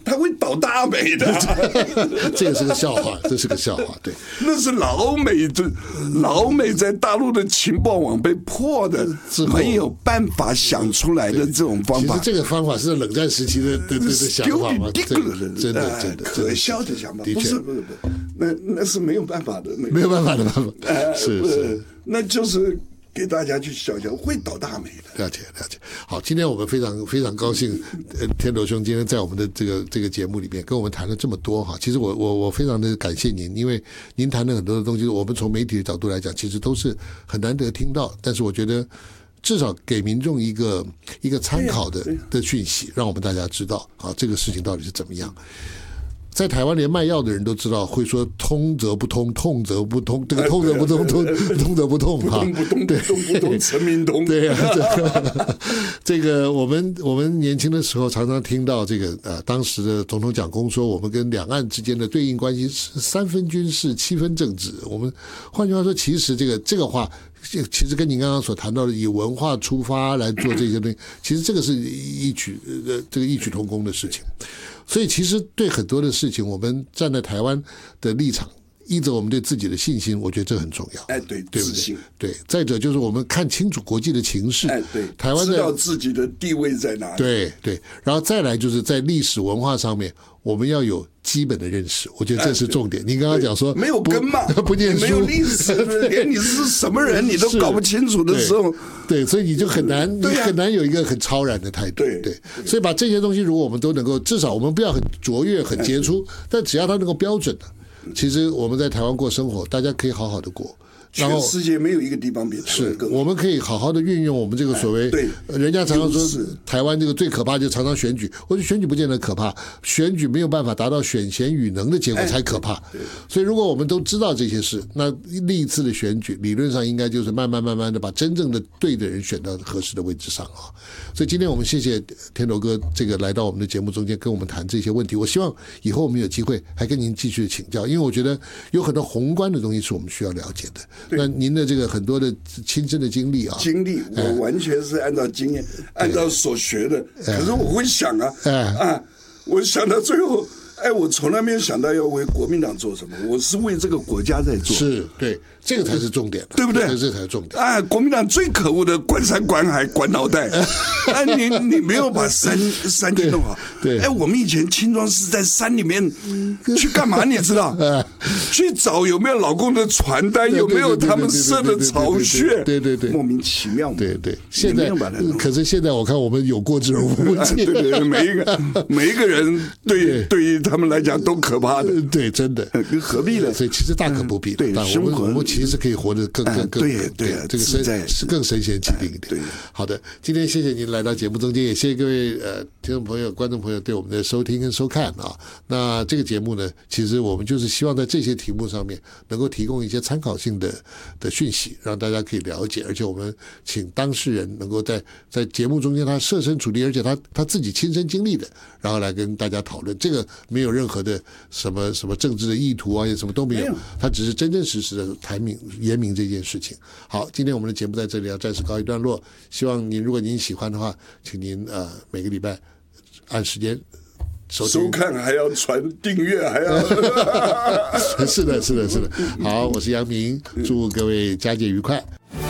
他会倒大美的。 这个是个笑话，这是个笑话，对。 那是老美在大陆的情报网被破的，没有办法想出来的这种方法。 其实这个方法是冷战时期的想法嘛，真的可笑的想法，不是，那是没有办法的， 没有办法的办法，是， 那就是给大家去想想，会倒大霉的。 了解。好，今天我们非常高兴，天罗兄今天在我们的这个节目里面跟我们谈了这么多哈。其实我非常的感谢您，因为您谈了很多的东西，我们从媒体的角度来讲，其实都是很难得听到。但是我觉得至少给民众一个参考的讯息，让我们大家知道啊，这个事情到底是怎么样。在台湾连卖药的人都知道，会说通则不通，痛则不通，这个通则不通，通则不痛哈， 不通，陈明通。 对呀，这个我们年轻的时候常常听到这个当时的总统蒋公说，我们跟两岸之间的对应关系是3分军事，7分政治。我们换句话说，其实这个话，其实跟您刚刚所谈到的以文化出发来做这些东西，其实这个是异曲同工的事情。所以其实对很多的事情，我们站在台湾的立场，依着我们对自己的信心，我觉得这很重要。 对， 对不对？对。再者就是我们看清楚国际的情势， 对， 台湾知道自己的地位在哪里。 对。然后再来就是在历史文化上面，我们要有基本的认识，我觉得这是重点。您刚刚讲说没有根嘛， 不念书， 没有历史，连你是什么人你都搞不清楚的时候， 对，所以你就很难，你很难有一个很超然的态度。对，所以把这些东西，如果我们都能够，至少我们不要很卓越、很杰出，但只要它能够标准的，其实我们在台湾过生活，大家可以好好的过。然后全世界没有一个地方比台湾更好。 我们可以好好的运用我们这个所谓，人家常常说台湾这个最可怕就是常常选举，我觉得选举不见得可怕，选举没有办法达到选贤与能的结果才可怕。所以如果我们都知道这些事，那历次的选举理论上应该就是慢慢的把真正的对的人选到合适的位置上啊。所以今天我们谢谢天罗哥这个来到我们的节目中间跟我们谈这些问题，我希望以后我们有机会还跟您继续请教，因为我觉得有很多宏观的东西是我们需要了解的。那您的这个很多的亲身的经历啊， 我完全是按照经验，按照所学的。可是我会想我想到最后，我从来没有想到要为国民党做什么，我是为这个国家在做。 是，对，这个才是重点， 对不对？ 这才是重点。 国民党最可恶的管山管海管脑袋，你没有把山给弄好。 对， 我们以前青壮是在山里面去干嘛？你知道？去找有没有老公的传单，有没有他们设的巢穴？ 对， 莫名其妙。 对，现在可是现在我看我们有过之而无不及。 对，每一个人对于他们来讲都可怕的。 对，真的， 何必呢？ 所以其实大可不必。 对， 我们其实可以活得更对， 这个是更神仙气定一点。 对， 好的，今天谢谢您来到节目中间，也谢谢各位听众朋友、观众朋友对我们的收听跟收看啊。那这个节目呢，其实我们就是希望在这些题目上面能够提供一些参考性的讯息，让大家可以了解，而且我们请当事人能够在节目中间他设身处地，而且他自己亲身经历的，然后来跟大家讨论。这个没有任何的什么政治的意图啊，什么都没有，他只是真真实实的言明这件事情。好，今天我们的节目在这里要暂时告一段落，希望如果您喜欢的话，请您每个礼拜按时间收看，还要传订阅，还要是的。好，我是杨明，祝各位佳节愉快。